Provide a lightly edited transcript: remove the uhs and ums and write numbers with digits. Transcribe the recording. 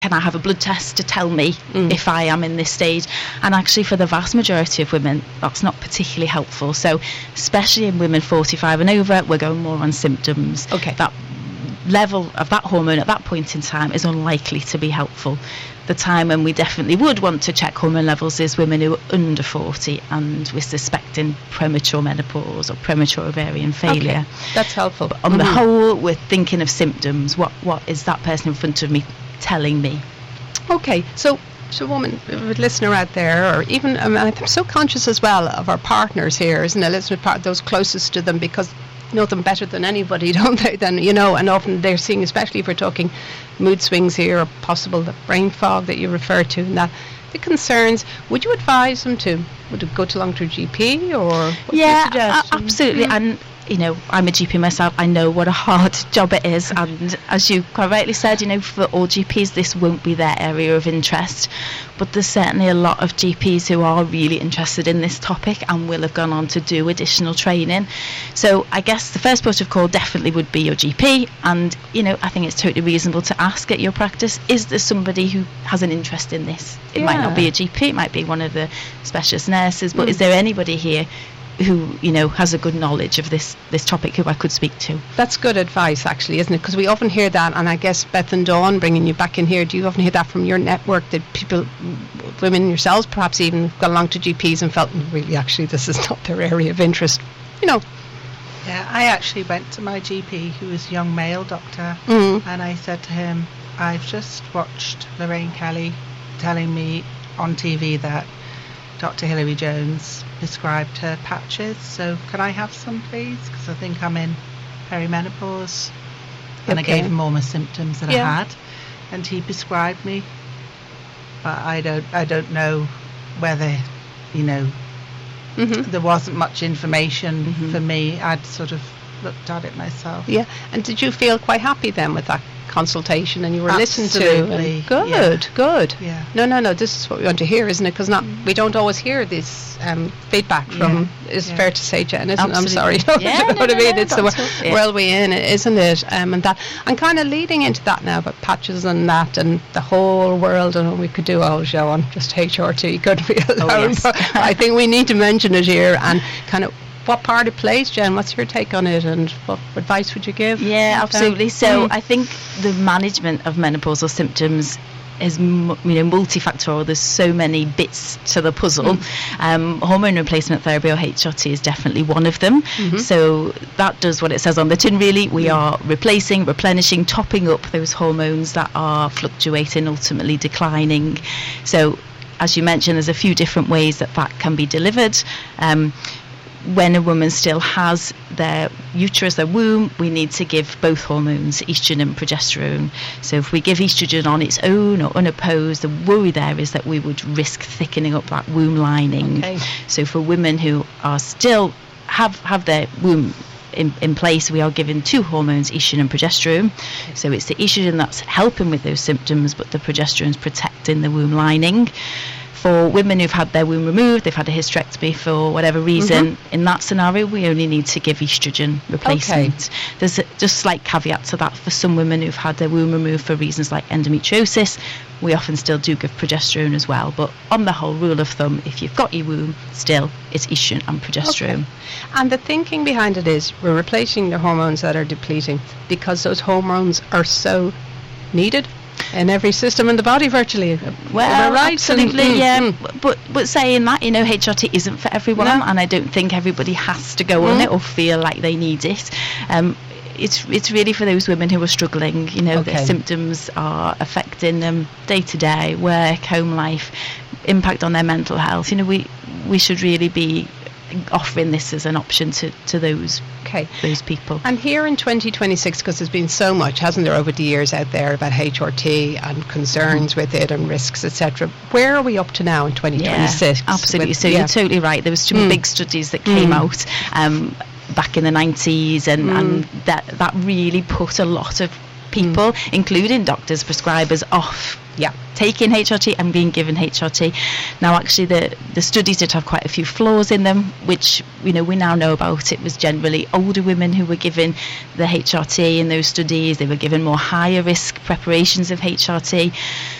can I have a blood test to tell me if I am in this stage? And actually, for the vast majority of women, that's not particularly helpful. So especially in women 45 and over, we're going more on symptoms. Okay. That level of that hormone at that point in time is unlikely to be helpful. The time when we definitely would want to check hormone levels is women who are under 40 and we're suspecting premature menopause or premature ovarian failure. Okay. That's helpful. But on the whole, we're thinking of symptoms. What is that person in front of me telling me? Okay, so woman, a listener out there, or even, I'm so conscious as well of our partners here, isn't it? Listener part, those closest to them, because know them better than anybody, don't they? Then, you know, and often they're seeing, especially if we're talking mood swings here, or possible the brain fog that you refer to, and that the concerns. Would you advise them would it go along to a GP, or what yeah, do you suggest? Absolutely. And you know, I'm a GP myself. I know what a hard job it is, and as you quite rightly said, you know, for all GPs this won't be their area of interest, but there's certainly a lot of GPs who are really interested in this topic and will have gone on to do additional training. So I guess the first port of call definitely would be your GP, and you know, I think it's totally reasonable to ask at your practice, is there somebody who has an interest in this? It might not be a GP, it might be one of the specialist nurses, but is there anybody here who, you know, has a good knowledge of this topic who I could speak to? That's good advice, actually, isn't it? Because we often hear that, and I guess Beth and Dawn, bringing you back in here, do you often hear that from your network, that people, women yourselves perhaps even, got along to GPs and felt, really, actually, this is not their area of interest, you know? Yeah, I actually went to my GP, who was a young male doctor, and I said to him, I've just watched Lorraine Kelly telling me on TV that Dr. Hilary Jones prescribed her patches, so can I have some, please? Because I think I'm in perimenopause. And I gave him all my symptoms that I had, and he prescribed me. But I don't know whether, you know, there wasn't much information for me. I'd sort of looked at it myself. Yeah, and did you feel quite happy then with that consultation, and you were listened to? Absolutely. Good. Yeah. No, this is what we want to hear, isn't it? Because we don't always hear this feedback from, is fair to say, Jen, isn't it? I'm sorry. You know what I mean? It's the world we're in, isn't it? And kind of leading into that now, about patches and that, and the whole world, and we could do a whole show on just HRT, couldn't we? But I think we need to mention it here, and kind of what part it plays. Jen, what's your take on it, and what advice would you give? Yeah, absolutely. So I think the management of menopausal symptoms is, you know, multifactorial. There's so many bits to the puzzle. Hormone replacement therapy, or HRT, is definitely one of them. So that does what it says on the tin, really. We are replacing, replenishing, topping up those hormones that are fluctuating, ultimately declining. So as you mentioned, there's a few different ways that can be delivered. When a woman still has their uterus, their womb, we need to give both hormones, estrogen and progesterone. So if we give estrogen on its own or unopposed, the worry there is that we would risk thickening up that womb lining. So for women who are still have their womb in place, we are giving two hormones, estrogen and progesterone. So it's the estrogen that's helping with those symptoms, but the progesterone is protecting the womb lining. For women who've had their womb removed, they've had a hysterectomy for whatever reason, in that scenario, we only need to give estrogen replacement. There's just slight caveat to that. For some women who've had their womb removed for reasons like endometriosis, we often still do give progesterone as well. But on the whole, rule of thumb, if you've got your womb, still, it's estrogen and progesterone. And the thinking behind it is we're replacing the hormones that are depleting, because those hormones are so needed in every system in the body, virtually. Well, right? Absolutely, But saying that, you know, HRT isn't for everyone, and I don't think everybody has to go on it or feel like they need it. It's really for those women who are struggling. You know, their symptoms are affecting them day to day, work, home life, impact on their mental health. You know, we should really be offering this as an option to those people. And here in 2026, because there's been so much, hasn't there, over the years out there about HRT and concerns with it and risks, etc. Where are we up to now in 2026? Yeah, absolutely. So you're totally right. There was some big studies that came out back in the 90s, and that really put a lot of people, including doctors, prescribers, off taking HRT and being given HRT. Now, actually, the studies did have quite a few flaws in them, which we now know about. It was generally older women who were given the HRT in those studies. They were given more higher risk preparations of HRT.